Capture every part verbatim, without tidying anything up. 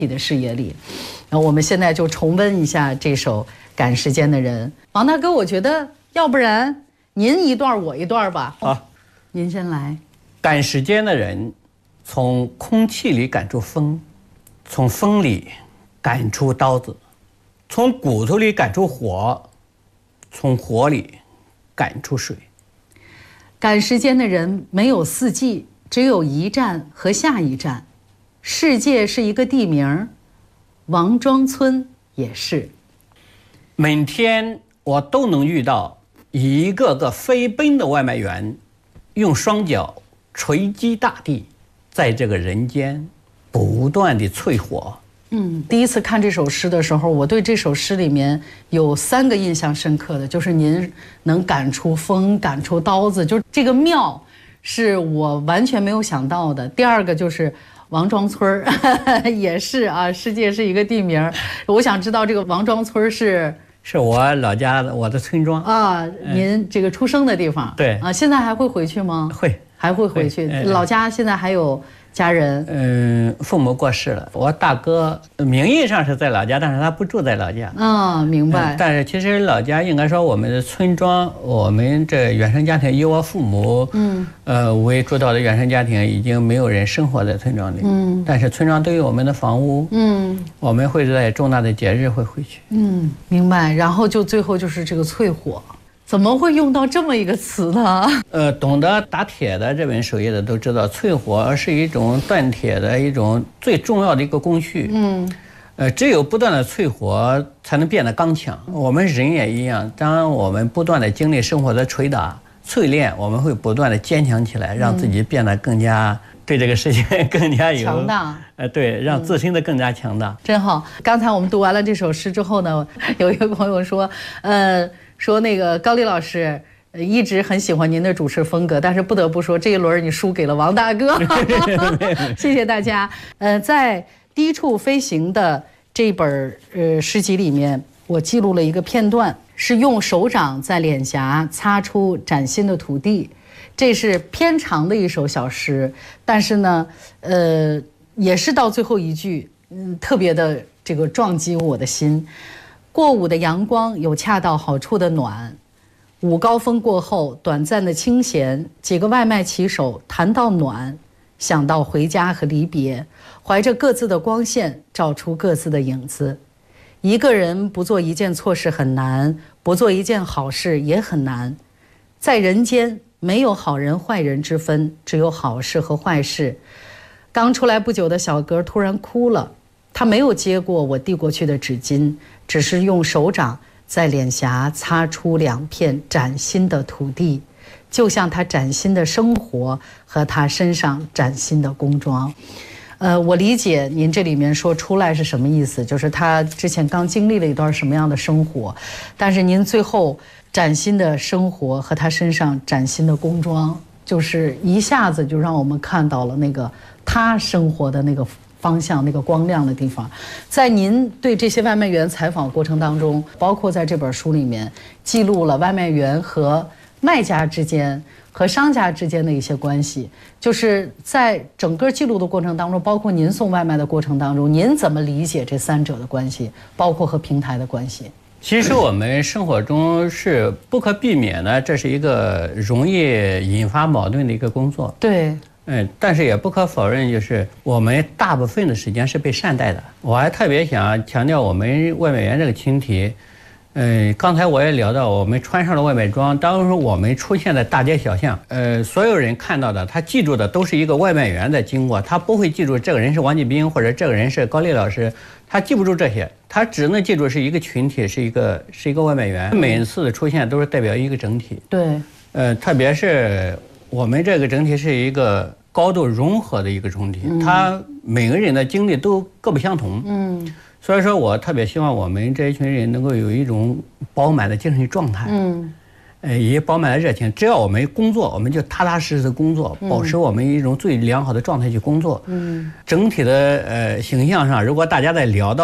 你的视野里。那我们现在就重温一下这首《赶时间的人》。王大哥，我觉得要不然您一段我一段吧。 好， 您先来。 赶时间的人，从空气里赶出风，从风里赶出刀子，从骨头里赶出火，从火里赶出水。 赶时间的人没有四季，只有一站和下一站。世界是一个地名，王庄村也是。 每天我都能遇到一个个飞奔的外卖员，用双脚锤击大地，在这个人间不断地淬火。 嗯，第一次看这首诗的时候，我对这首诗里面有三个印象深刻的，就是您能赶出风，赶出刀子，就这个妙是我完全没有想到的。第二个就是王庄村也是啊，世界是一个地名。我想知道这个王庄村是是我老家的我的村庄啊，您这个出生的地方。 对啊，现在还会回去吗？ 会， 还会回去。老家现在还有家人？ 嗯，父母过世了。我大哥名义上是在老家，但是他不住在老家。 啊，明白、嗯。 但是其实老家应该说我们的村庄，我们这原生家庭以我父母嗯呃为主导的原生家庭，已经没有人生活在村庄里。嗯。但是村庄都有我们的房屋。嗯。我们会在重大的节日会回去。 嗯，明白。然后就最后就是这个淬火。怎么会用到这么一个词呢？ 呃，懂得打铁的这本手艺的都知道，淬火是一种锻铁的一种最重要的一个工序。嗯，呃，只有不断的淬火，才能变得刚强。我们人也一样，当我们不断的经历生活的捶打、淬炼，我们会不断的坚强起来，让自己变得更加对这个世界更加有强大。 呃，对，让自身的更加强大。 嗯、真好。刚才我们读完了这首诗之后呢，有一个朋友说，呃。说那个高丽老师一直很喜欢您的主持风格，但是不得不说这一轮你输给了王大哥。谢谢大家。呃，在低处飞行的这本呃诗集里面，我记录了一个片段，是用手掌在脸颊擦出崭新的土地。这是偏长的一首小诗，但是呢，呃，也是到最后一句，嗯，特别的这个撞击我的心。过午的阳光有恰到好处的暖，午高峰过后短暂的清闲，几个外卖骑手谈到暖，想到回家和离别，怀着各自的光线照出各自的影子。一个人不做一件错事很难，不做一件好事也很难。在人间没有好人坏人之分，只有好事和坏事。刚出来不久的小哥突然哭了，他没有接过我递过去的纸巾，只是用手掌在脸颊擦出两片崭新的土地，就像他崭新的生活和他身上崭新的工装。呃，我理解您这里面说出来是什么意思，就是他之前刚经历了一段什么样的生活，但是您最后崭新的生活和他身上崭新的工装，就是一下子就让我们看到了那个他生活的那个方向，那个光亮的地方。在您对这些外卖员采访过程当中，包括在这本书里面记录了外卖员和卖家之间和商家之间的一些关系，就是在整个记录的过程当中，包括您送外卖的过程当中，您怎么理解这三者的关系，包括和平台的关系？ 其实我们生活中是不可避免的，这是一个容易引发矛盾的一个工作。 对。 嗯，但是也不可否认，就是我们大部分的时间是被善待的。我还特别想强调我们外卖员这个群体。嗯，刚才我也聊到，我们穿上了外卖装，当时我们出现在大街小巷，呃，所有人看到的，他记住的都是一个外卖员的经过，他不会记住这个人是王继兵或者这个人是高丽老师，他记不住这些，他只能记住是一个群体，是一个是一个外卖员。每一次的出现都是代表一个整体。 对。 呃，特别是我们这个整体是一个高度融合的一个整体，他每个人的经历都各不相同。嗯。所以说我特别希望我们这一群人能够有一种饱满的精神状态，嗯，呃，以及饱满的热情。只要我们工作，我们就踏踏实实的工作，保持我们一种最良好的状态去工作。嗯，整体的呃形象上，如果大家在聊到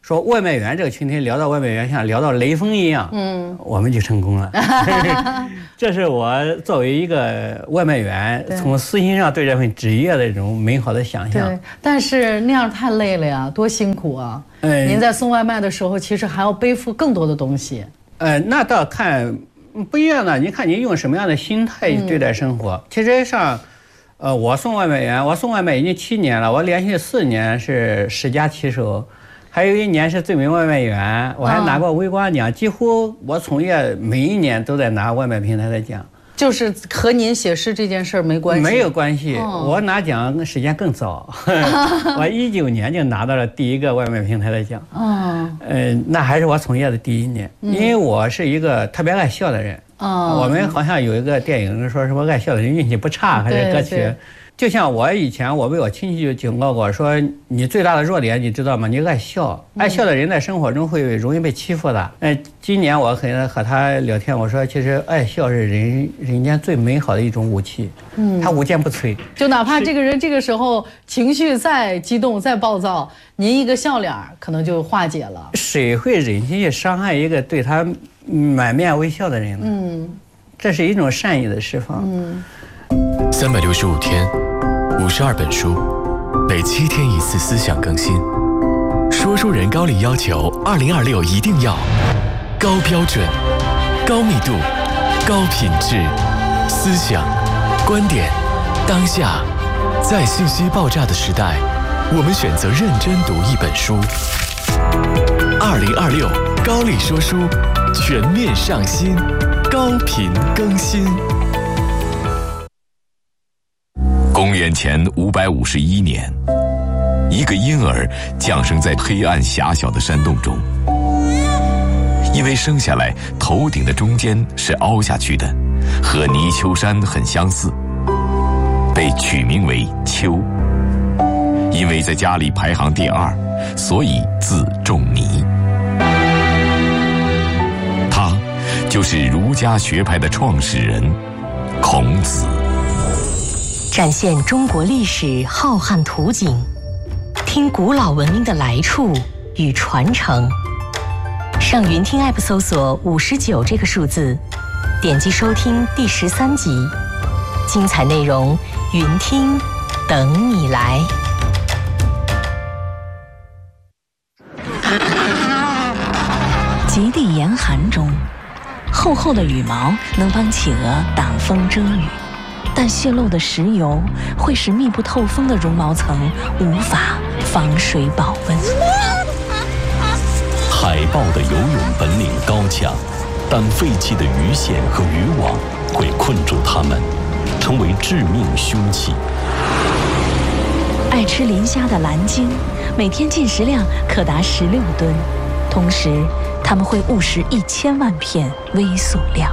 说外卖员这个群体聊到外卖员像聊到雷锋一样，嗯，我们就成功了。这是我作为一个外卖员从私心上对这份职业的一种美好的想象。 对，但是那样太累了呀，多辛苦啊！嗯，您在送外卖的时候，其实还要背负更多的东西。 呃，那倒看不一样的，你看您用什么样的心态对待生活。嗯、其实上，呃，我送外卖员，我送外卖已经七年了，我连续四年是十佳骑手。还有一年是最美外卖员，我还拿过微光奖，几乎我从业每一年都在拿外卖平台的奖。 就是和您写诗这件事儿没关系？ 没有关系，哦、我拿奖时间更早，我一九年就拿到了第一个外卖平台的奖。哦，呃，那还是我从业的第一年，嗯、因为我是一个特别爱笑的人。哦，我们好像有一个电影说什么爱笑的人运气不差，还是歌曲。就像我以前，我被我亲戚就警告过，说你最大的弱点你知道吗？你爱笑，爱笑的人在生活中会容易被欺负的。哎，今年我和和他聊天，我说其实爱笑是人人间最美好的一种武器，嗯，它无坚不摧。 就哪怕这个人这个时候情绪再激动、再暴躁，您一个笑脸可能就化解了。 谁会忍心去伤害一个对他满面微笑的人呢？嗯，这是一种善意的释放。嗯。 三百六十五天，五十二本书，每七天一次思想更新。说书人高丽要求，二零二六一定要高标准、高密度、高品质，思想、观点，当下，在信息爆炸的时代，我们选择认真读一本书。二零二六高丽说书，全面上新，高频更新。公元前五百五十一年，一个婴儿降生在黑暗狭小的山洞中，因为生下来头顶的中间是凹下去的，和泥鳅山很相似，被取名为丘。因为在家里排行第二，所以字仲尼。他就是儒家学派的创始人孔子。 展现中国历史浩瀚图景，听古老文明的来处与传承。上云听 App 搜索五十九这个数字，点击收听第十三集，精彩内容云听等你来。 极地严寒中，厚厚的羽毛能帮企鹅挡风遮雨。但泄漏的石油会使密不透风的绒毛层无法防水保温。 海豹的游泳本领高强，但废弃的鱼线和渔网会困住它们，成为致命凶器。 爱吃磷虾的蓝鲸，每天进食量可达十六吨，同时它们会误食一千万片微塑料。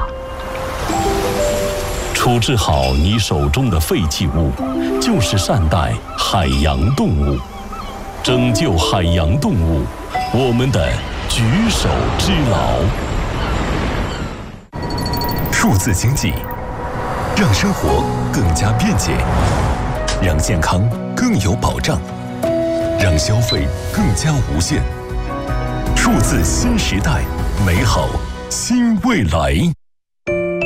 处置好你手中的废弃物，就是善待海洋动物，拯救海洋动物，我们的举手之劳。 数字经济让生活更加便捷，让健康更有保障，让消费更加无限。数字新时代，美好新未来。